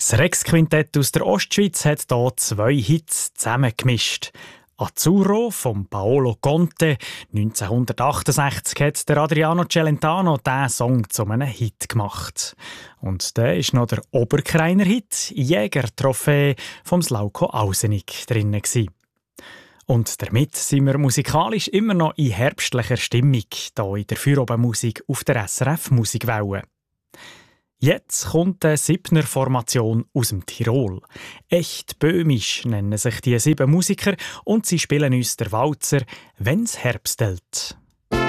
Das Rex-Quintett aus der Ostschweiz hat hier 2 Hits zusammengemischt. «Azzurro» von Paolo Conte. 1968 hat der Adriano Celentano diesen Song zu einem Hit gemacht. Und da ist noch der Oberkreiner Hit «Jäger-Trophäe» vom Slauko Ausenig drin gewesen. Und damit sind wir musikalisch immer noch in herbstlicher Stimmung, hier in der Feierabendmusik auf der SRF Musikwelle. Jetzt kommt eine 7er-Formation aus dem Tirol. Echt böhmisch nennen sich die 7 Musiker und sie spielen uns der Walzer «Wenn's herbstelt».